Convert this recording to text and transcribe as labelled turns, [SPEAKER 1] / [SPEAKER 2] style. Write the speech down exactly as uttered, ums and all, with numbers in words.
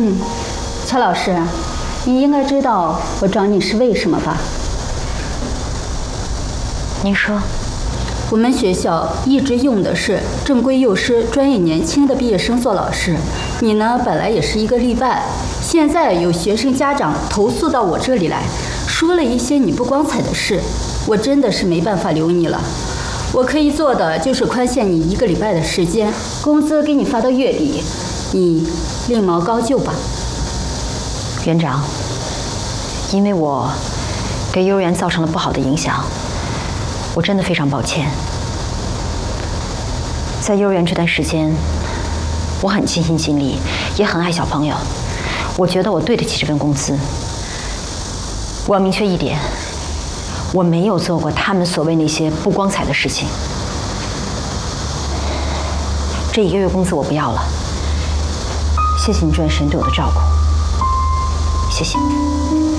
[SPEAKER 1] 嗯，乔老师，你应该知道我找你是为什么吧？
[SPEAKER 2] 您说。
[SPEAKER 1] 我们学校一直用的是正规幼师、专业年轻的毕业生做老师，你呢本来也是一个例外。现在有学生家长投诉到我这里来，说了一些你不光彩的事，我真的是没办法留你了。我可以做的就是宽限你一个礼拜的时间，工资给你发到月底，你另谋高就吧。
[SPEAKER 2] 园长，因为我给幼儿园造成了不好的影响，我真的非常抱歉。在幼儿园这段时间，我很尽心尽力，也很爱小朋友。我觉得我对得起这份工资。我要明确一点，我没有做过他们所谓那些不光彩的事情。这一个月工资我不要了，谢谢您这段时间对我的照顾，谢谢。